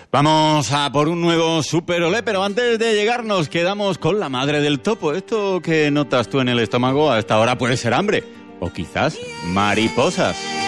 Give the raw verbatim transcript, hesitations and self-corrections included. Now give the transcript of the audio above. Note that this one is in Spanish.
Vamos a por un nuevo Super Olé, pero antes de llegar nos quedamos con la madre del topo. Esto que notas tú en el estómago a esta hora puede ser hambre, o quizás mariposas.